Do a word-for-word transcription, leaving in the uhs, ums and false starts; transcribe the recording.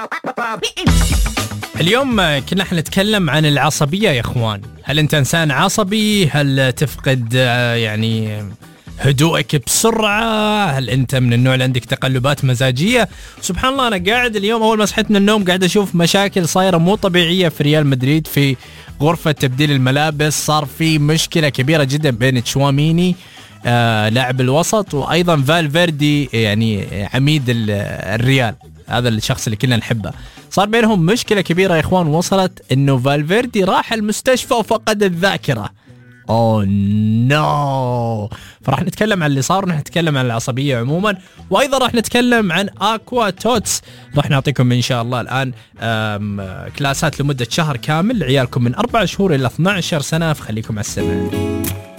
اليوم كنا حنتكلم عن العصبية يا اخوان. هل انت انسان عصبي؟ هل تفقد يعني هدوءك بسرعة؟ هل انت من النوع اللي عندك تقلبات مزاجية؟ سبحان الله، انا قاعد اليوم اول ما صحيت من النوم قاعد اشوف مشاكل صايرة مو طبيعية في ريال مدريد. في غرفة تبديل الملابس صار في مشكلة كبيرة جدا بين تشواميني آه لاعب الوسط وايضا فالفيردي يعني عميد الريال، هذا الشخص اللي كنا نحبه. صار بينهم مشكلة كبيرة يا إخوان، وصلت إنه فالفيردي راح المستشفى وفقد الذاكرة. أوه نو. فراح نتكلم عن اللي صار، ونح نتكلم عن العصبية عموما، وأيضا راح نتكلم عن أكوا توتس. راح نعطيكم إن شاء الله الآن كلاسات لمدة شهر كامل لعيالكم من أربع شهور إلى اثناشر سنة، فخليكم على السمع.